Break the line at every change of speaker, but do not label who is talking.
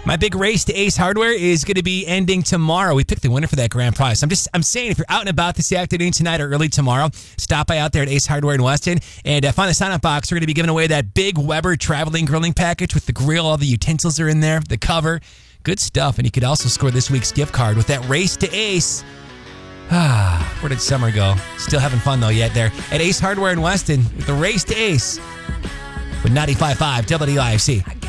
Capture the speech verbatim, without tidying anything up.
My big race to Ace Hardware is going to be ending tomorrow. We picked the winner for that grand prize. I'm just, I'm saying, if you're out and about this afternoon, tonight, or early tomorrow, stop by out there at Ace Hardware in Weston and uh, find the sign-up box. We're going to be giving away that big Weber traveling grilling package with the grill. All the utensils are in there, the cover. Good stuff. And you could also score this week's gift card with that race to Ace. Ah, where did summer go? Still having fun, though, yet there at Ace Hardware in Weston with the race to Ace with ninety-five point five W I F C.